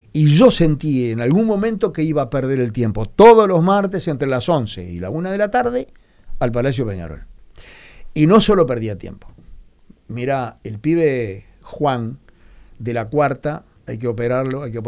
Y yo sentí en algún momento que iba a perder el tiempo. Todos los martes entre las 11 y la 1 de la tarde al Palacio Peñarol. Y no solo perdía tiempo. Mira, el pibe Juan de la Cuarta, hay que operarlo, hay que